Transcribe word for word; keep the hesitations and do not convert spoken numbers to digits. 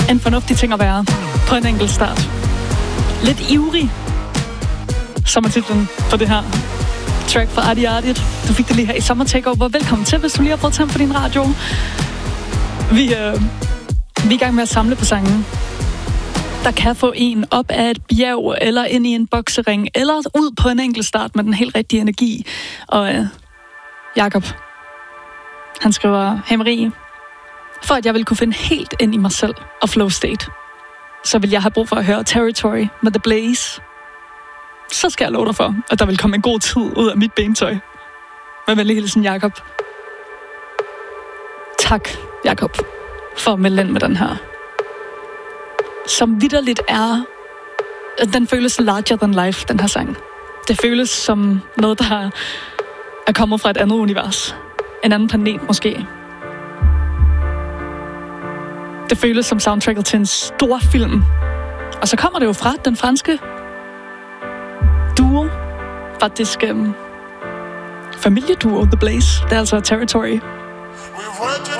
En fornuftig ting at være på en enkelt start. Lidt ivrig, som er titlen for det her track fra Artie Artie. Du fik det lige her i Summer Takeover. Velkommen til, hvis du lige har fået tændt på din radio. Vi, øh, vi er i gang med at samle på sangen, der kan få en op af et bjerg, eller ind i en boksering, eller ud på en enkelt start med den helt rigtige energi. Og øh, Jakob, han skriver, hey Marie, for at jeg vil kunne finde helt ind i mig selv og flow state, så vil jeg have brug for at høre Territory med The Blaze. Så skal jeg love dig for, at der vil komme en god tid ud af mit bentøj. Med venlig hilsen, Jakob. Tak, Jakob, for at melde ind med den her. Som vitterligt er, den føles larger than life, den her sang. Det føles som noget, der er kommet fra et andet univers. En anden planet, måske. Det føles som soundtracket til en stor film. Og så kommer det jo fra den franske duo. Faktisk um, familieduo The Blaze. Det er altså Territory. We've